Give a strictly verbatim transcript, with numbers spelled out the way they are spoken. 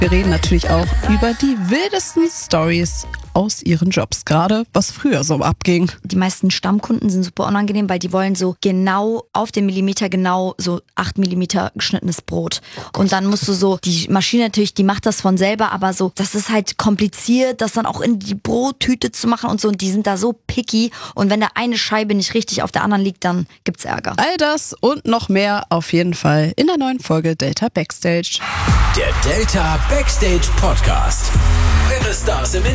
Wir reden natürlich auch über die wildesten Stories aus ihren Jobs, gerade was früher so abging. Die meisten Stammkunden sind super unangenehm, weil die wollen so genau auf den Millimeter genau so acht Millimeter geschnittenes Brot. Oh und dann musst du so, die Maschine natürlich, die macht das von selber, aber so, das ist halt kompliziert, das dann auch in die Brottüte zu machen und so. Und die sind da so picky. Und wenn da eine Scheibe nicht richtig auf der anderen liegt, dann gibt's Ärger. All das und noch mehr auf jeden Fall in der neuen Folge Delta Backstage. Der Delta Backstage Podcast. Irre Stars im